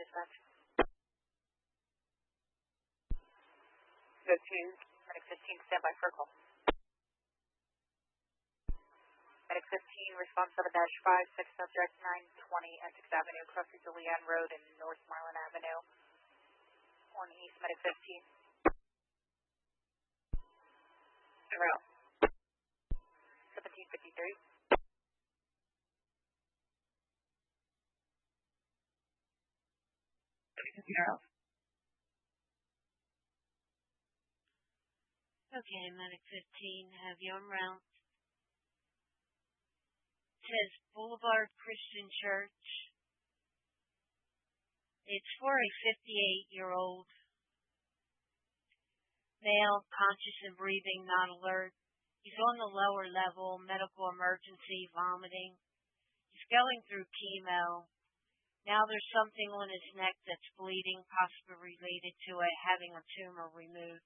dispatch. 15. Medic 15, stand by for call. Medic 15, response 7-5, 6 subject 920 Essex Avenue, crossing to Leanne Road and North Marlin Avenue. On East, Medic 15. Around. 1753. Zero. Okay, Medic 15, have you en route. Says Boulevard Christian Church. It's for a 58-year-old male, conscious and breathing, not alert. He's on the lower level, medical emergency, vomiting. He's going through chemo. Now there's something on his neck that's bleeding, possibly related to it, having a tumor removed.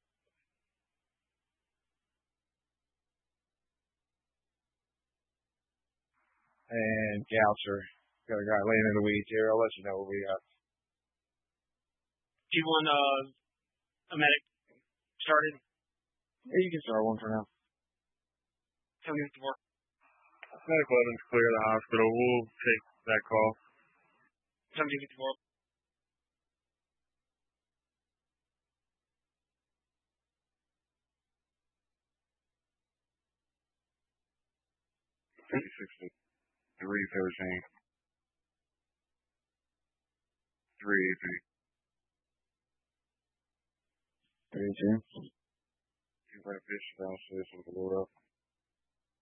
And Goucher, got a guy laying in the weeds here. I'll let you know what we got. Do you want a medic started? Yeah, you can start one for now. Tell me what to work. Medic 11's clear of the hospital. We'll take that call. Tell me what to work. $56 313. 318. 32. You've got a fish downstairs with the load up.